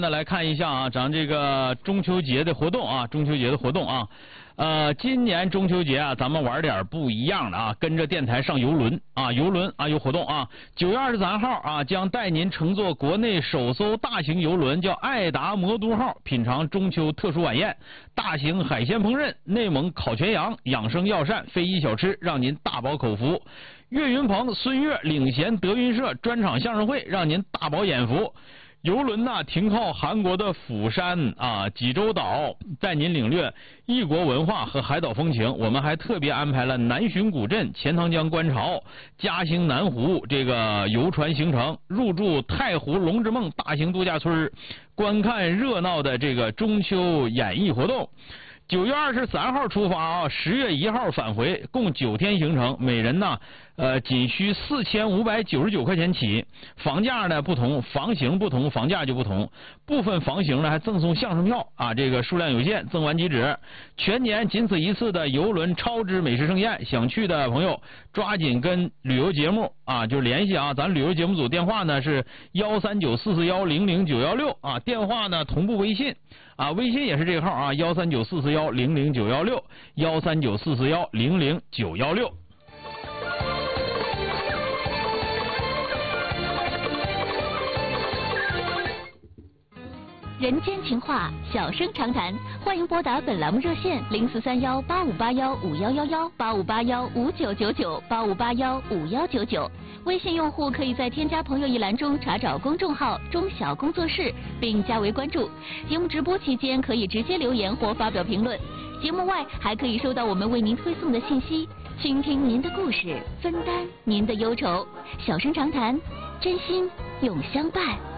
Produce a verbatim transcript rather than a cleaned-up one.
那来看一下啊，咱这个中秋节的活动啊，中秋节的活动啊，呃，今年中秋节啊，咱们玩点不一样的啊，跟着电台上游轮啊，游轮啊有活动啊，九月二十三号啊，将带您乘坐国内首艘大型游轮叫爱达魔都号，品尝中秋特殊晚宴，大型海鲜烹饪，内蒙烤全羊，养生药膳，非遗小吃，让您大饱口福。岳云鹏、孙越领衔德云社专场相声会，让您大饱眼福。游轮呢停靠韩国的釜山啊济州岛，带您领略异国文化和海岛风情。我们还特别安排了南浔古镇、钱塘江观潮、嘉兴南湖这个游船行程，入住太湖龙之梦大型度假村，观看热闹的这个中秋演艺活动。九月二十三号出发啊，十月一号返回，共九天行程，每人呢，呃，仅需四千五百九十九块钱起。房价呢不同，房型不同，房价就不同。部分房型呢还赠送相声票啊，这个数量有限，赠完即止。全年仅此一次的游轮超值美食盛宴，想去的朋友抓紧跟旅游节目啊就联系啊，咱旅游节目组电话呢是幺三九四四幺零零九幺六啊，电话呢同步微信啊，微信也是这个号啊，幺三九四四幺零零九幺六，幺三九四四幺零零九幺六。 人间情话，小声长谈，欢迎拨打本栏目热线零四三幺八五八幺五幺幺幺八五八幺五九九九八五八幺五幺九九。微信用户可以在添加朋友一栏中查找公众号中小工作室，并加为关注。节目直播期间可以直接留言或发表评论，节目外还可以收到我们为您推送的信息，倾听您的故事，分担您的忧愁。小声长谈，真心永相伴。